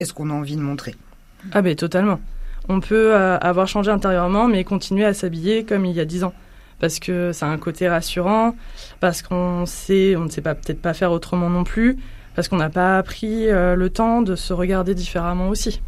est-ce qu'on a envie de montrer. Ah ben totalement. On peut avoir changé intérieurement, mais continuer à s'habiller comme il y a 10 ans. Parce que ça a un côté rassurant, parce on ne sait peut-être pas faire autrement non plus, parce qu'on n'a pas appris le temps de se regarder différemment aussi.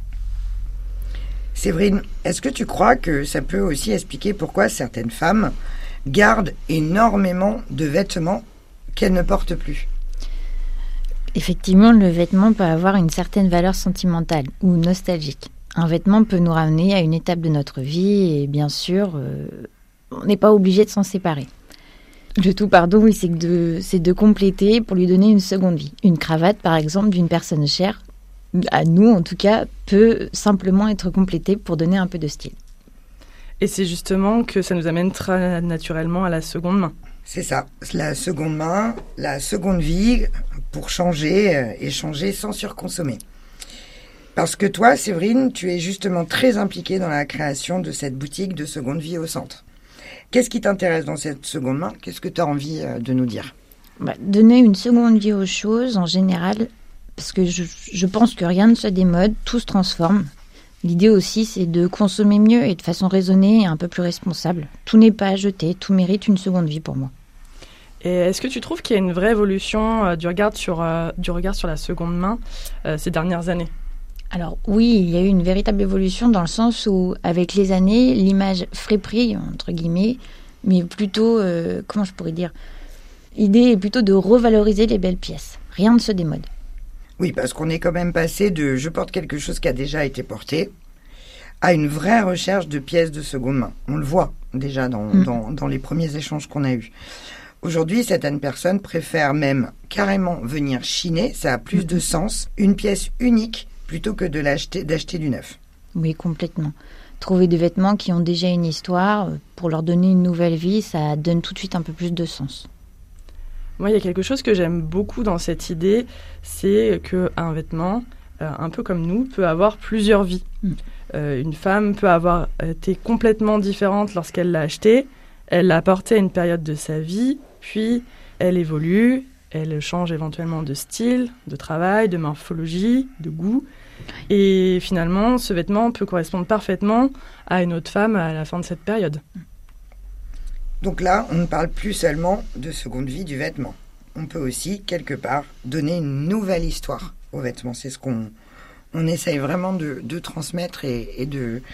Séverine, est-ce que tu crois que ça peut aussi expliquer pourquoi certaines femmes gardent énormément de vêtements qu'elles ne portent plus ? Effectivement, le vêtement peut avoir une certaine valeur sentimentale ou nostalgique. Un vêtement peut nous ramener à une étape de notre vie et bien sûr, on n'est pas obligé de s'en séparer. Le tout, oui, c'est de compléter pour lui donner une seconde vie. Une cravate, par exemple, d'une personne chère, à nous en tout cas, peut simplement être complétée pour donner un peu de style. Et c'est justement que ça nous amène très naturellement à la seconde main. C'est ça, la seconde main, la seconde vie pour changer et changer sans surconsommer. Parce que toi, Séverine, tu es justement très impliquée dans la création de cette boutique de seconde vie au centre. Qu'est-ce qui t'intéresse dans cette seconde main ? Qu'est-ce que tu as envie de nous dire ? Donner une seconde vie aux choses en général, parce que je pense que rien ne se démode, tout se transforme. L'idée aussi, c'est de consommer mieux et de façon raisonnée et un peu plus responsable. Tout n'est pas à jeter, tout mérite une seconde vie pour moi. Et est-ce que tu trouves qu'il y a une vraie évolution du regard sur la seconde main ces dernières années ? Alors oui, il y a eu une véritable évolution dans le sens où, avec les années, l'image friperie, entre guillemets, mais plutôt, comment je pourrais dire, l'idée est plutôt de revaloriser les belles pièces. Rien ne se démode. Oui, parce qu'on est quand même passé de « je porte quelque chose qui a déjà été porté » à une vraie recherche de pièces de seconde main. On le voit déjà dans les premiers échanges qu'on a eus. Aujourd'hui, certaines personnes préfèrent même carrément venir chiner, ça a plus de sens, une pièce unique plutôt que d'acheter du neuf. Oui, complètement. Trouver des vêtements qui ont déjà une histoire, pour leur donner une nouvelle vie, ça donne tout de suite un peu plus de sens. Moi, il y a quelque chose que j'aime beaucoup dans cette idée, c'est qu'un vêtement, un peu comme nous, peut avoir plusieurs vies. Une femme peut avoir été complètement différente lorsqu'elle l'a acheté, elle l'a porté à une période de sa vie, puis elle évolue, elle change éventuellement de style, de travail, de morphologie, de goût. Et finalement, ce vêtement peut correspondre parfaitement à une autre femme à la fin de cette période. Donc là, on ne parle plus seulement de seconde vie du vêtement. On peut aussi, quelque part, donner une nouvelle histoire au vêtement. C'est ce qu'on essaye vraiment de transmettre et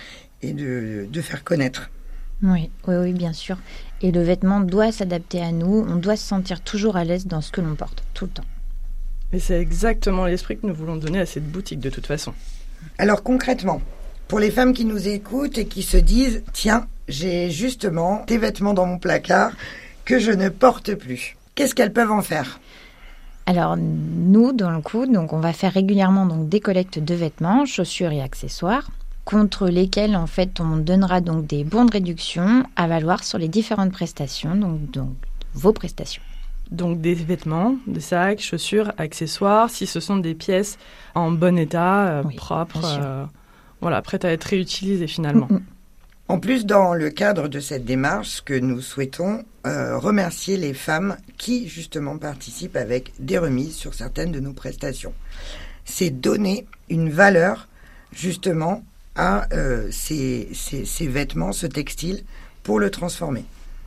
de faire connaître. Oui, bien sûr. Et le vêtement doit s'adapter à nous. On doit se sentir toujours à l'aise dans ce que l'on porte, tout le temps. Et c'est exactement l'esprit que nous voulons donner à cette boutique, de toute façon. Alors concrètement, pour les femmes qui nous écoutent et qui se disent « Tiens, j'ai justement des vêtements dans mon placard que je ne porte plus », qu'est-ce qu'elles peuvent en faire ? Alors nous, dans le coup, on va faire régulièrement des collectes de vêtements, chaussures et accessoires, contre lesquels en fait on donnera donc des bons de réduction à valoir sur les différentes prestations, donc vos prestations. Donc des vêtements, des sacs, chaussures, accessoires, si ce sont des pièces en bon état, propres, prêtes à être réutilisées finalement. En plus, dans le cadre de cette démarche, que nous souhaitons remercier les femmes qui justement participent avec des remises sur certaines de nos prestations. C'est donner une valeur justement à ces vêtements, ce textile, pour le transformer.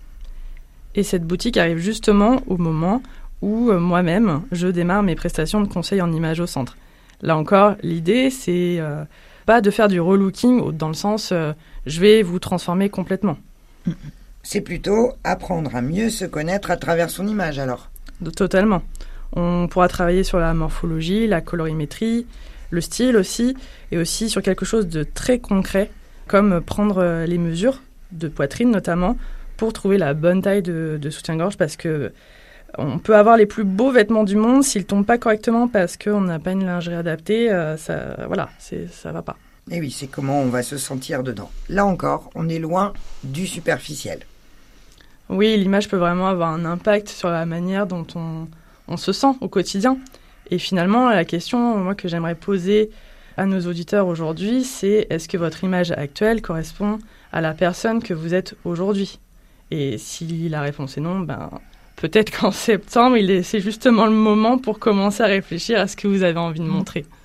Et cette boutique arrive justement au moment où moi-même, je démarre mes prestations de conseil en images au centre. Là encore, l'idée, c'est pas de faire du relooking dans le sens je vais vous transformer complètement. C'est plutôt apprendre à mieux se connaître à travers son image alors. Totalement. On pourra travailler sur la morphologie, la colorimétrie, le style aussi, et aussi sur quelque chose de très concret, comme prendre les mesures de poitrine notamment, pour trouver la bonne taille de soutien-gorge, parce que on peut avoir les plus beaux vêtements du monde, s'ils ne tombent pas correctement parce qu'on n'a pas une lingerie adaptée, ça va pas. Et oui, c'est comment on va se sentir dedans. Là encore, on est loin du superficiel. Oui, l'image peut vraiment avoir un impact sur la manière dont on se sent au quotidien. Et finalement, la question moi, que j'aimerais poser à nos auditeurs aujourd'hui, c'est est-ce que votre image actuelle correspond à la personne que vous êtes aujourd'hui ? Et si la réponse est non, peut-être qu'en septembre, c'est justement le moment pour commencer à réfléchir à ce que vous avez envie de montrer.